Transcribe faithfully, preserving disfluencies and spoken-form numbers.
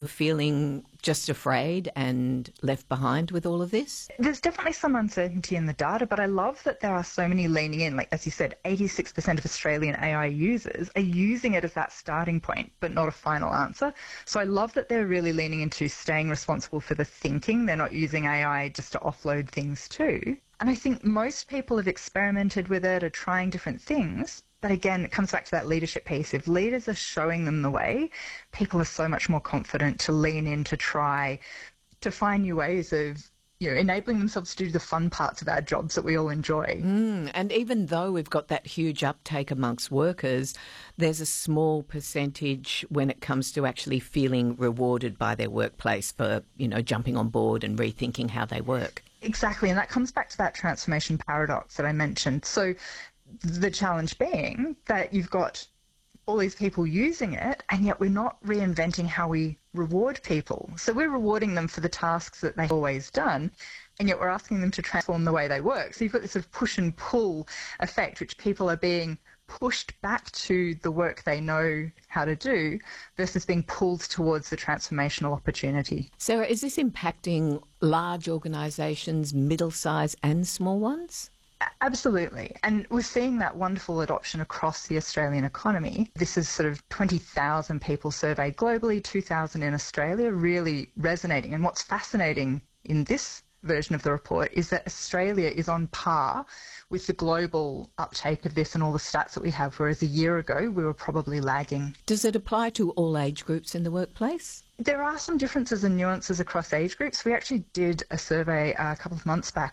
feeling just afraid and left behind with all of this? There's definitely some uncertainty in the data, but I love that there are so many leaning in. Like, as you said, eighty-six percent of Australian A I users are using it as that starting point, but not a final answer. So I love that they're really leaning into staying responsible for the thinking. They're not using A I just to offload things too. And I think most people have experimented with it, are trying different things. But again, it comes back to that leadership piece. If leaders are showing them the way, people are so much more confident to lean in, to try, to find new ways of, you know, enabling themselves to do the fun parts of our jobs that we all enjoy. Mm, and even though we've got that huge uptake amongst workers, there's a small percentage when it comes to actually feeling rewarded by their workplace for, you know, jumping on board and rethinking how they work. Exactly, and that comes back to that transformation paradox that I mentioned. So the challenge being that you've got all these people using it, and yet we're not reinventing how we reward people. So we're rewarding them for the tasks that they've always done, and yet we're asking them to transform the way they work. So you've got this sort of push and pull effect, which people are being pushed back to the work they know how to do versus being pulled towards the transformational opportunity. Sarah, is this impacting large organisations, middle-sized and small ones? Absolutely. And we're seeing that wonderful adoption across the Australian economy. This is sort of twenty thousand people surveyed globally, two thousand in Australia, really resonating. And what's fascinating in this version of the report is that Australia is on par with the global uptake of this and all the stats that we have, whereas a year ago we were probably lagging. Does it apply to all age groups in the workplace? There are some differences and nuances across age groups. We actually did a survey a couple of months back